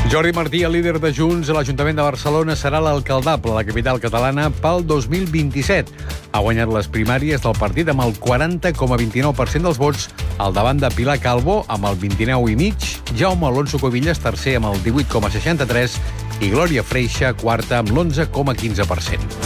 Jordi Martí, el líder de Junts a l'Ajuntament de Barcelona, serà l'alcaldable a la capital catalana pel 2027. Ha guanyat les primàries del partit amb el 40,29% dels vots, al davant de Pilar Calvo amb el 29,5%, Jaume Alonso Cuevillas, tercer amb el 18,63% i Glòria Freixa, quarta amb l'11,15%.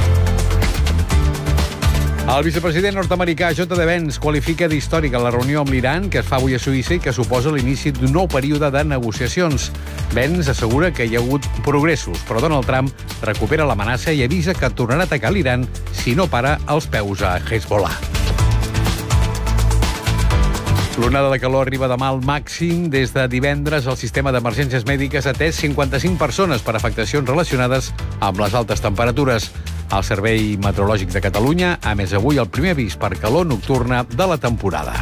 El vicepresident nord-americà J.D. Vance qualifica d'històrica la reunió amb l'Iran que es fa avui a Suïssa i que suposa l'inici d'un nou període de negociacions. Vance assegura que hi ha hagut progressos, però Donald Trump recupera l'amenaça i avisa que tornarà a atacar l'Iran si no para els peus a Hezbollah. L'onada de calor arriba demà al màxim. Des de divendres, el sistema d'emergències mèdiques ha atès 55 persones per afectacions relacionades amb les altes temperatures. El Servei Meteorològic de Catalunya ha emès avui el primer avís per calor nocturna de la temporada.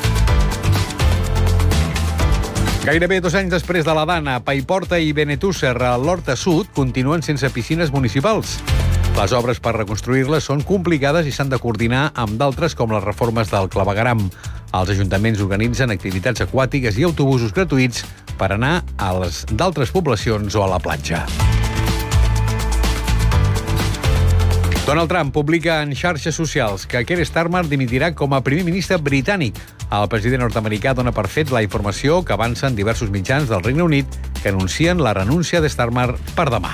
Gairebé 2 anys després de la Dana, Paiporta i Benetússer a l'Horta Sud continuen sense piscines municipals. Les obres per reconstruir-les són complicades i s'han de coordinar amb d'altres com les reformes del clavegueram. Els ajuntaments organitzen activitats aquàtiques i autobusos gratuïts per anar a les d'altres poblacions o a la platja. Donald Trump publica en xarxes socials que Keir Starmer dimitirà com a primer ministre britànic. El president nord-americà dona per fet la informació que avancen diversos mitjans del Regne Unit que anuncien la renúncia de Starmer per demà.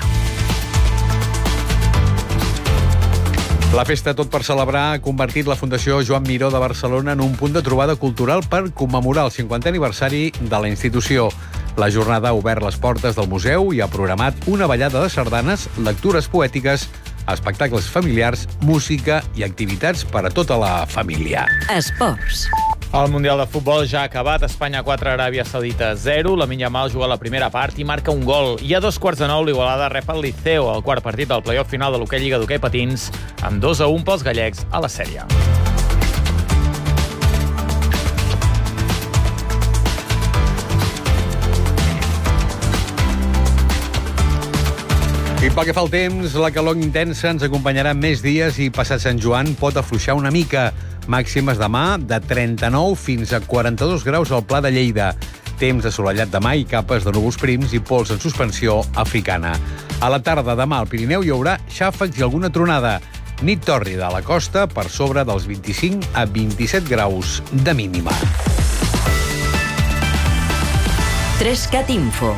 La festa Tot per celebrar ha convertit la Fundació Joan Miró de Barcelona en un punt de trobada cultural per commemorar el 50è aniversari de la institució. La jornada ha obert les portes del museu i ha programat una ballada de sardanes, lectures poètiques, espectacles familiars, música i activitats per a tota la família. Esports. El Mundial de Futbol ja ha acabat. Espanya 4, Aràbia Saudita 0. Lamine Yamal juga la primera part i marca un gol. I a 9:15 l'Igualada rep el Liceo, el quart partit del play-off final de l'hoquei Lliga d'Hoquei Patins, amb 2-1 pels gallecs a la sèrie. I pel que fa al temps, la calor intensa ens acompanyarà més dies i passat Sant Joan pot afluixar una mica. Màximes demà de 39 fins a 42 graus al Pla de Lleida. Temps assolellat demà i capes de núvols prims i pols en suspensió africana. A la tarda demà al Pirineu hi haurà xàfecs i alguna tronada. Nit tòrrida a la costa per sobre dels 25 a 27 graus de mínima. 3CAT Info.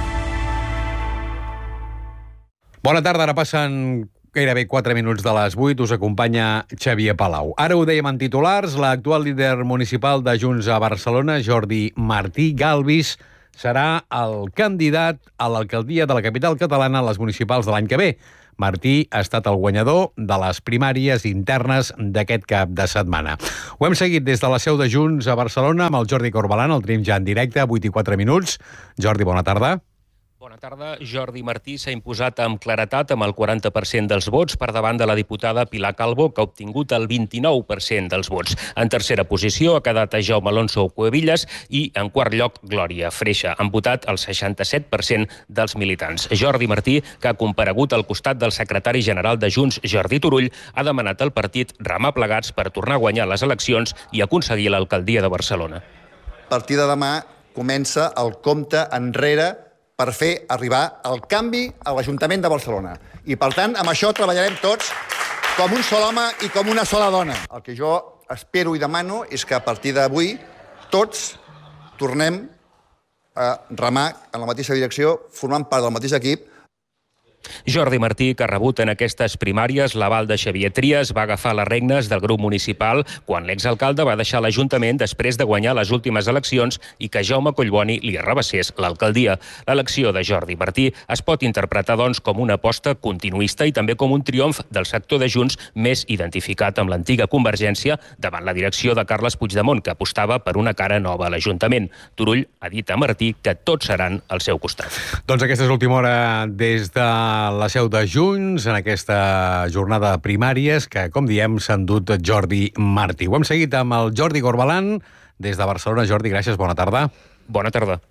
Bona tarda, ara passen gairebé 4 minuts de les 8. Us acompanya Xavier Palau. Ara ho dèiem en titulars, l'actual líder municipal de Junts a Barcelona, Jordi Martí Galvis, serà el candidat a l'alcaldia de la capital catalana a les municipals de l'any que ve. Martí ha estat el guanyador de les primàries internes d'aquest cap de setmana. Ho hem seguit des de la seu de Junts a Barcelona amb el Jordi Corbalan, el tenim ja en directe, 8 i 4 minuts. Jordi, bona tarda. Bona tarda. Jordi Martí s'ha imposat amb claretat amb el 40% dels vots per davant de la diputada Pilar Calvo, que ha obtingut el 29% dels vots. En tercera posició ha quedat a Jaume Alonso Cuevillas i en quart lloc Glòria Freixa. Han votat el 67% dels militants. Jordi Martí, que ha comparegut al costat del secretari general de Junts, Jordi Turull, ha demanat al partit remar plegats per tornar a guanyar les eleccions i aconseguir l'alcaldia de Barcelona. A partir de demà comença el compte enrere per fer arribar el canvi a l'Ajuntament de Barcelona. I, per tant, amb això treballarem tots com un sol home i com una sola dona. El que jo espero i demano és que a partir d'avui tots tornem a remar en la mateixa direcció, formant part del mateix equip. Jordi Martí, que ha rebut en aquestes primàries l'aval de Xavier Trias, va agafar les regnes del grup municipal quan l'exalcalde va deixar l'Ajuntament després de guanyar les últimes eleccions i que Jaume Collboni li arrabassés l'alcaldia. L'elecció de Jordi Martí es pot interpretar, doncs, com una aposta continuista i també com un triomf del sector de Junts més identificat amb l'antiga Convergència davant la direcció de Carles Puigdemont, que apostava per una cara nova a l'Ajuntament. Turull ha dit a Martí que tots seran al seu costat. Doncs aquesta és l'última hora des de la seu de Junts en aquesta jornada de primàries que, com diem, s'ha endut Jordi Martí. Ho hem seguit amb el Jordi Corbalan des de Barcelona. Jordi, gràcies, bona tarda. Bona tarda.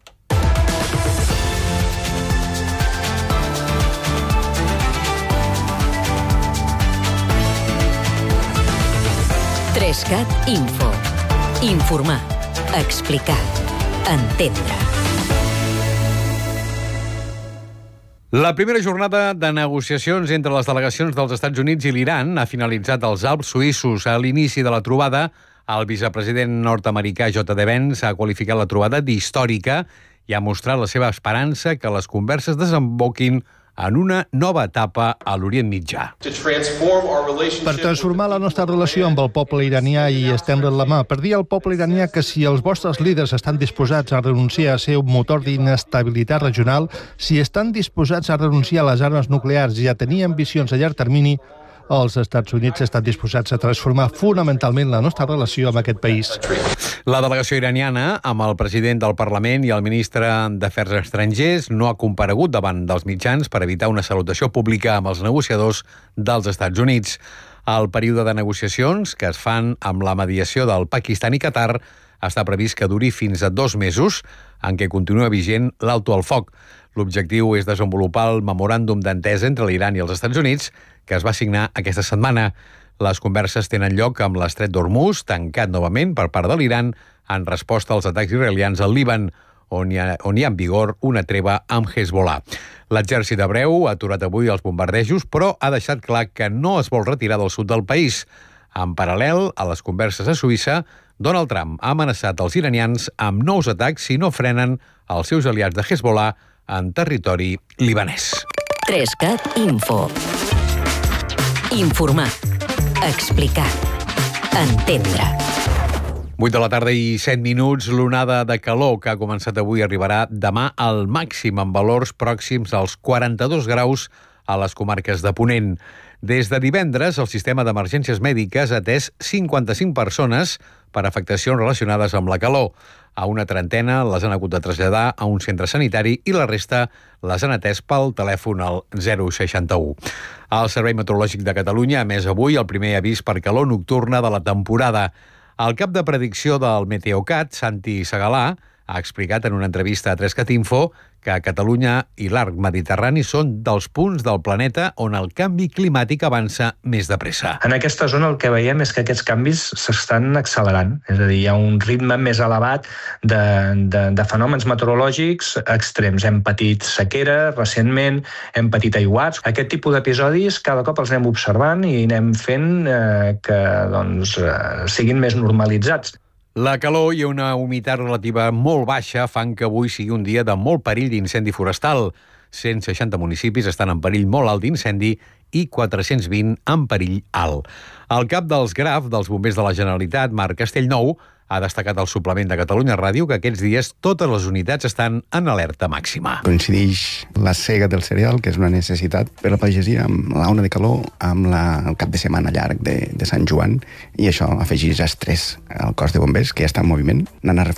Trescat Info. Informar, explicar, entendre. La primera jornada de negociacions entre les delegacions dels Estats Units i l'Iran ha finalitzat als Alps suïssos. A l'inici de la trobada, el vicepresident nord-americà J.D. Vance ha qualificat la trobada d'històrica i ha mostrat la seva esperança que les converses desemboquin en una nova etapa a l'Orient Mitjà. Per transformar la nostra relació amb el poble iranià i estendre la mà, per dir al poble iranià que si els vostres líders estan disposats a renunciar a ser un motor d'inestabilitat regional, si estan disposats a renunciar a les armes nuclears i a tenir ambicions a llarg termini, els Estats Units estan disposats a transformar fonamentalment la nostra relació amb aquest país. La delegació iraniana, amb el president del Parlament i el ministre d'Afers Estrangers, no ha comparegut davant dels mitjans per evitar una salutació pública amb els negociadors dels Estats Units. El període de negociacions, que es fan amb la mediació del Pakistan i Qatar, està previst que duri fins a 2 mesos, en què continua vigent l'alto al foc. L'objectiu és desenvolupar el memoràndum d'entesa entre l'Iran i els Estats Units, que es va signar aquesta setmana. Les converses tenen lloc amb l'estret d'Hormuz, tancat novament per part de l'Iran, en resposta als atacs israelians al Líban, on hi ha en vigor una treva amb Hezbollah. L'exèrcit hebreu ha aturat avui els bombardejos, però ha deixat clar que no es vol retirar del sud del país. En paral·lel a les converses a Suïssa, Donald Trump ha amenaçat els iranians amb nous atacs si no frenen els seus aliats de Hezbollah en territori libanès. 3CAT Info. Informar. Explicar. Entendre. 8 de la tarda i 7 minuts. L'onada de calor que ha començat avui arribarà demà al màxim, amb valors pròxims als 42 graus a les comarques de Ponent. Des de divendres, el sistema d'emergències mèdiques ha atès 55 persones per afectacions relacionades amb la calor. A una trentena les han hagut de traslladar a un centre sanitari i la resta les han atès pel telèfon al 061. El Servei Meteorològic de Catalunya ha emès avui el primer avís per calor nocturna de la temporada. El cap de predicció del Meteocat, Santi Segalà, ha explicat en una entrevista a 3CAT Info que Catalunya i l'arc mediterrani són dels punts del planeta on el canvi climàtic avança més de pressa. En aquesta zona el que veiem és que aquests canvis s'estan accelerant, és a dir, hi ha un ritme més elevat de fenòmens meteorològics extrems. Hem patit sequera recentment, hem patit aiguats. Aquest tipus d'episodis cada cop els anem observant i anem fent que siguin més normalitzats. La calor i una humitat relativa molt baixa fan que avui sigui un dia de molt perill d'incendi forestal. 160 municipis estan en perill molt alt d'incendi i 420 en perill alt. El cap dels GRAF dels Bombers de la Generalitat, Marc Castellnou, ha destacat al suplement de Catalunya Ràdio que aquests dies totes les unitats estan en alerta màxima. Coincideix la sega del cereal, que és una necessitat per la pagesia, amb la ona de calor, amb el cap de setmana llarg de Sant Joan, i això afegeix estrès al cos de bombers, que ja està en moviment, anant a